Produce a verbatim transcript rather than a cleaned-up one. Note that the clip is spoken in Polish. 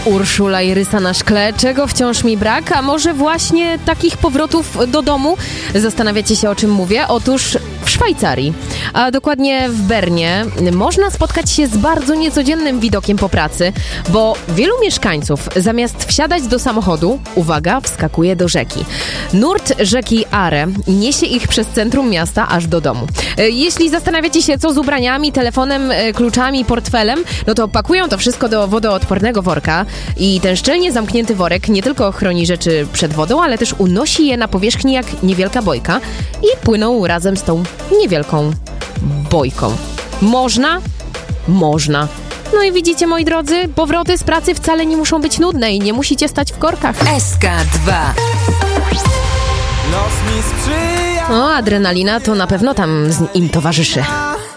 Urszula i rysa na szkle. Czego wciąż mi brak? A może właśnie takich powrotów do domu? Zastanawiacie się, o czym mówię? Otóż w Szwajcarii, a dokładnie w Bernie, można spotkać się z bardzo niecodziennym widokiem po pracy, bo wielu mieszkańców zamiast wsiadać do samochodu, uwaga, wskakuje do rzeki. Nurt rzeki Are niesie ich przez centrum miasta aż do domu. Jeśli zastanawiacie się, co z ubraniami, telefonem, kluczami, portfelem, no to pakują to wszystko do wodoodpornego worka i ten szczelnie zamknięty worek nie tylko chroni rzeczy przed wodą, ale też unosi je na powierzchni jak niewielka bojka i płyną razem z tą niewielką bojką. Można? Można. No i widzicie, moi drodzy, powroty z pracy wcale nie muszą być nudne i nie musicie stać w korkach. S K dwa. O, adrenalina to na pewno tam z- im towarzyszy.